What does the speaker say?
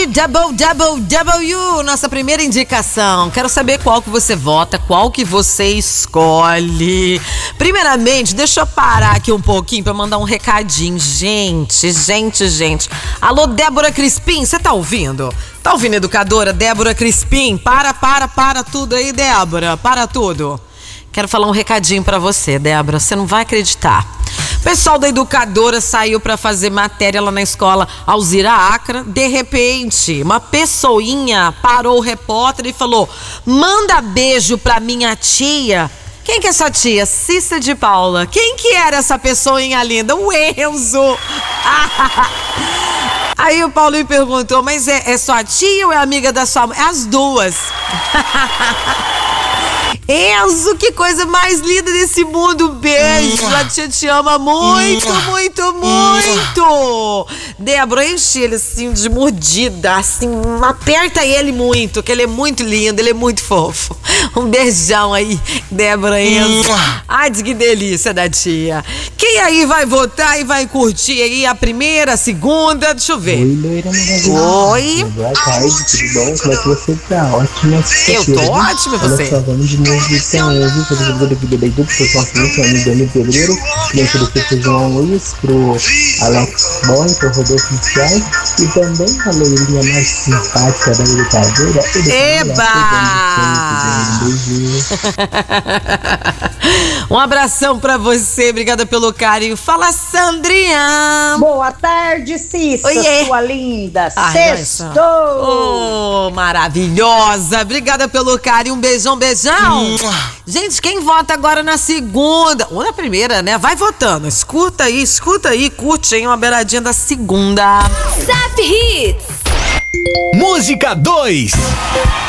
www, nossa primeira indicação. Quero saber qual que você vota, qual que você escolhe. Primeiramente, deixa eu parar aqui um pouquinho pra mandar um recadinho. Gente. Alô, Débora Crispim, você tá ouvindo? Tá ouvindo, educadora Débora Crispim? Para tudo aí, Débora, para tudo. Quero falar um recadinho pra você, Débora, você não vai acreditar. O pessoal da educadora saiu pra fazer matéria lá na escola Alzira Acra. De repente, uma pessoinha parou o repórter e falou: manda beijo pra minha tia. Quem que é sua tia? Cissa de Paula. Quem que era essa pessoinha linda? O Enzo. Aí o Paulinho perguntou: mas é sua tia ou é amiga da sua mãe? É as duas. Enzo, que coisa mais linda desse mundo. Beijo, a tia te ama muito. Débora, enche ele assim de mordida, assim, aperta ele muito, que ele é muito lindo, ele é muito fofo. Um beijão aí, Débora, Enzo. Ai, que delícia da tia. Quem aí vai votar e vai curtir aí a primeira, a segunda? Deixa eu ver. Oi, loira maravilhosa. Oi. Boa tarde, tudo bom? Como é que você tá? Ótima. Eu tô ótima, e você? Olha só, vamos de música hoje, para o da vida daí, tudo pro nosso amigo Dani Pedreiro, criança do Pedro João Luiz, pro Alex Boy, pro Rodolfo Michel, e também a loirinha mais simpática da educadora. Eba! Um abração pra você, obrigada pelo carinho. Fala, Sandrinha. Boa tarde, Cissa, Oiê. sua linda. Ai, Sextou! Oh, maravilhosa. Obrigada pelo carinho. Um beijão. Gente, quem vota agora na segunda? Ou na primeira, né? Vai votando. Escuta aí, curte aí uma beiradinha da segunda. Zap Hits. Música 2.